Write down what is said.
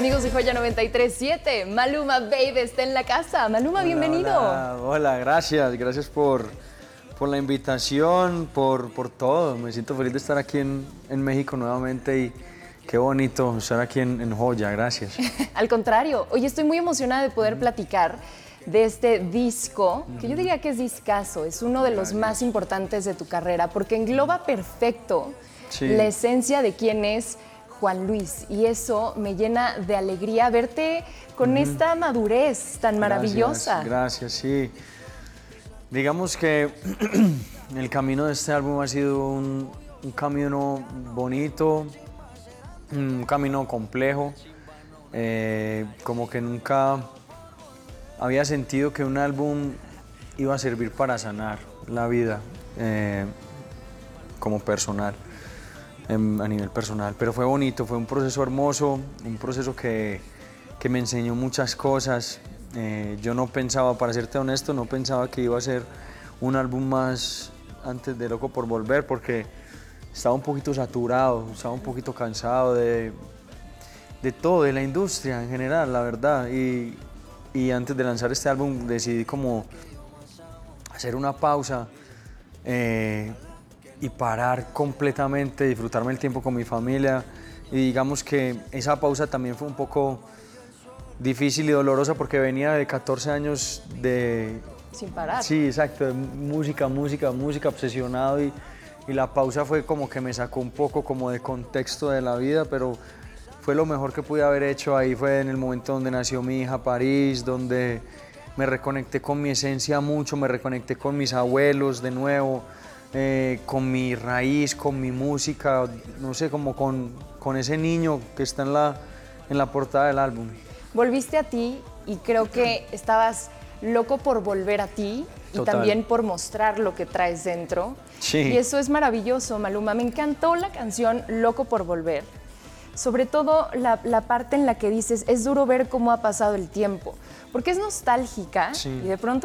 Amigos de Joya 93.7, Maluma Baby está en la casa. Maluma, bienvenido. Hola, gracias por la invitación, por todo. Me siento feliz de estar aquí en México nuevamente y qué bonito estar aquí en Joya, gracias. Al contrario, hoy estoy muy emocionada de poder platicar de este disco, que yo diría que es discazo, es uno de los más importantes de tu carrera, porque engloba perfecto la esencia de quién es Juan Luis, y eso me llena de alegría verte con esta madurez tan maravillosa. Gracias, sí. Digamos que el camino de este álbum ha sido un camino bonito, un camino complejo, como que nunca había sentido que un álbum iba a servir para sanar la vida como personal. A nivel personal, pero fue bonito, fue un proceso hermoso, un proceso que me enseñó muchas cosas. Yo no pensaba, para serte honesto, no pensaba que iba a ser un álbum más antes de Loco por Volver, porque estaba un poquito saturado, estaba un poquito cansado de todo, de la industria en general, la verdad. Y antes de lanzar este álbum decidí como hacer una pausa y parar completamente, disfrutarme el tiempo con mi familia. Y digamos que esa pausa también fue un poco difícil y dolorosa porque venía de 14 años de... Sin parar. Sí, exacto, de música, obsesionado y la pausa fue como que me sacó un poco como de contexto de la vida, pero fue lo mejor que pude haber hecho. Ahí fue en el momento donde nació mi hija París, donde me reconecté con mi esencia mucho, me reconecté con mis abuelos de nuevo, con mi raíz, con mi música, no sé, como con ese niño que está en la portada del álbum. Volviste a ti y creo que estabas loco por volver a ti y Total. también por mostrar lo que traes dentro. Sí. Y eso es maravilloso, Maluma. Me encantó la canción Loco por Volver. Sobre todo la parte en la que dices, es duro ver cómo ha pasado el tiempo, porque es nostálgica y de pronto